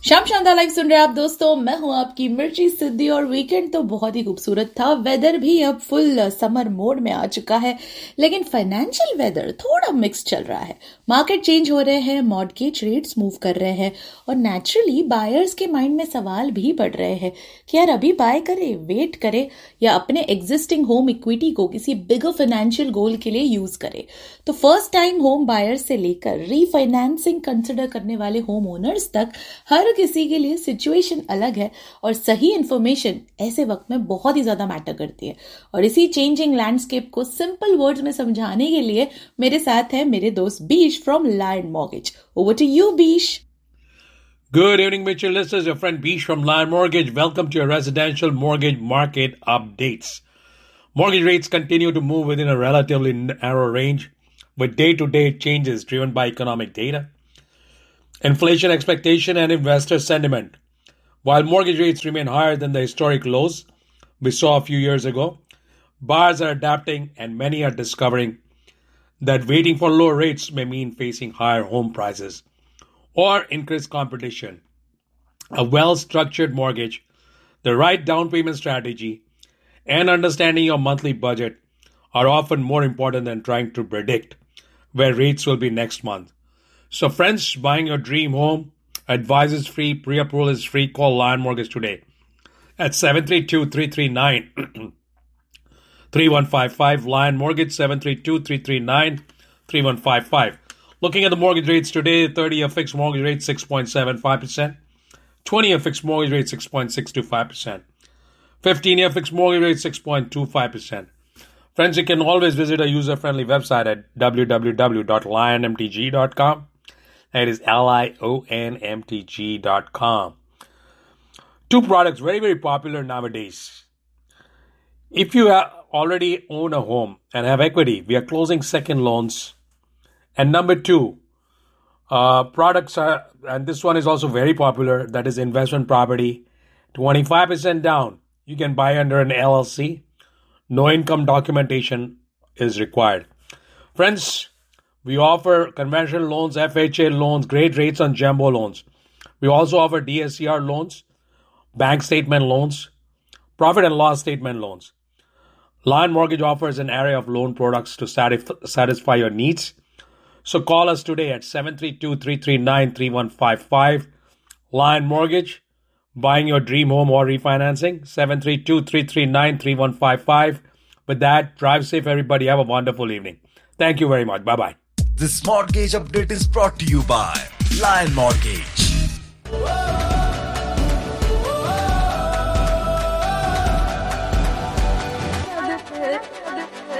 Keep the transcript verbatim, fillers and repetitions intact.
शाम शानदार लाइव सुन रहे हैं आप दोस्तों। मैं हूं आपकी मिर्ची सिद्धि और वीकेंड तो बहुत ही खूबसूरत था। वेदर भी अब फुल समर मोड में आ चुका है, लेकिन फाइनेंशियल वेदर थोड़ा मिक्स चल रहा है। मार्केट चेंज हो रहे हैं, मॉर्गेज रेट्स मूव कर रहे हैं और नेचुरली बायर्स के माइंड में सवाल भी बढ़ रहे हैं कि यार अभी बाय करे, वेट करे या अपने एग्जिस्टिंग होम इक्विटी को किसी बिगर फाइनेंशियल गोल के लिए यूज करे। तो फर्स्ट टाइम होम बायर्स से लेकर रीफाइनेंसिंग कंसिडर करने वाले होम ओनर्स तक हर किसी के लिए सिचुएशन अलग है और सही इंफॉर्मेशन ऐसे वक्त में बहुत ही ज्यादा मैटर करती है। और इसी चेंजिंग लैंडस्केप को सिंपल वर्ड्स में समझाने के लिए मेरे साथ है मेरे दोस्त बीश from lion mortgage. Over to you बीश। Good evening, Mitchell. This is your friend Bish from Lion Mortgage. Welcome to your residential mortgage market updates. Mortgage rates continue to move within a relatively narrow range with day-to-day changes driven by economic data, inflation expectation, and investor sentiment. While mortgage rates remain higher than the historic lows we saw a few years ago, buyers are adapting and many are discovering that waiting for lower rates may mean facing higher home prices or increased competition. A well-structured mortgage, the right down payment strategy, and understanding your monthly budget are often more important than trying to predict where rates will be next month. So friends, buying your dream home, advice is free, pre-approval is free. Call Lion Mortgage today at seven three two, three three nine, three one five five. Lion Mortgage, seven three two, three three nine, three one five five. Looking at the mortgage rates today, thirty-year fixed mortgage rate six point seven five percent, twenty-year fixed mortgage rate six point six two five percent, fifteen-year fixed mortgage rate six point two five percent. Friends, you can always visit a user-friendly website at w w w dot lion m t g dot com. That is L I O N M T G dot com. Two products very, very popular nowadays. If you already own a home and have equity, we are closing second loans. And number two, uh, products are, and this one is also very popular, that is investment property. twenty-five percent down. You can buy under an L L C. No income documentation is required. Friends, we offer conventional loans, F H A loans, great rates on jumbo loans. We also offer D S C R loans, bank statement loans, profit and loss statement loans. Lion Mortgage offers an array of loan products to satisf- satisfy your needs. So call us today at seven three two, three three nine, three one five five. Lion Mortgage, buying your dream home or refinancing, seven three two, three three nine, three one five five. With that, drive safe, everybody. Have a wonderful evening. Thank you very much. Bye-bye. This mortgage update is brought to you by Lion Mortgage.